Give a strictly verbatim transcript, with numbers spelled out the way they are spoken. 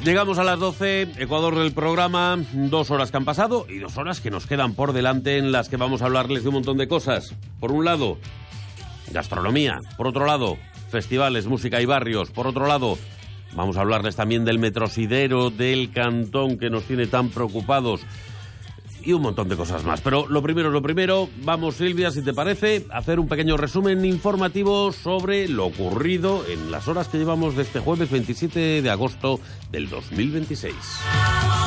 Llegamos a las doce, Ecuador del programa, dos horas que han pasado y dos horas que nos quedan por delante en las que vamos a hablarles de un montón de cosas. Por un lado, gastronomía. Por otro lado, festivales, música y barrios. Por otro lado, vamos a hablarles también del metrosidero del Cantón que nos tiene tan preocupados. Y un montón de cosas más. Pero lo primero es lo primero. Vamos, Silvia, si te parece, a hacer un pequeño resumen informativo sobre lo ocurrido en las horas que llevamos de este jueves veintisiete de agosto del dos mil veintiséis.